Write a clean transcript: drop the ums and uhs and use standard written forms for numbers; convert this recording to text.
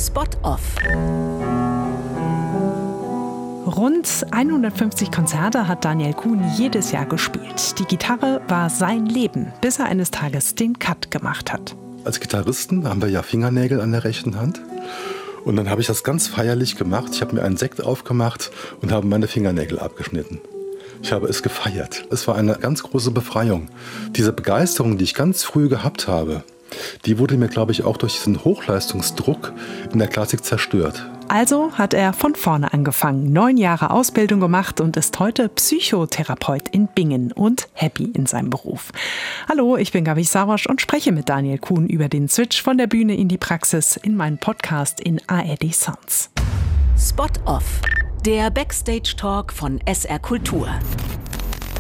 Spot-Off. Rund 150 Konzerte hat Daniel Kuhn jedes Jahr gespielt. Die Gitarre war sein Leben, bis er eines Tages den Cut gemacht hat. Als Gitarristen haben wir ja Fingernägel an der rechten Hand. Und dann habe ich das ganz feierlich gemacht. Ich habe mir einen Sekt aufgemacht und habe meine Fingernägel abgeschnitten. Ich habe es gefeiert. Es war eine ganz große Befreiung. Diese Begeisterung, die ich ganz früh gehabt habe, die wurde mir, glaube ich, auch durch diesen Hochleistungsdruck in der Klassik zerstört. Also hat er von vorne angefangen, 9 Jahre Ausbildung gemacht und ist heute Psychotherapeut in Bingen und happy in seinem Beruf. Hallo, ich bin Gabi Sawatsch und spreche mit Daniel Kuhn über den Switch von der Bühne in die Praxis in meinem Podcast in ARD Sounds. Spot-Off, der Backstage-Talk von SR Kultur.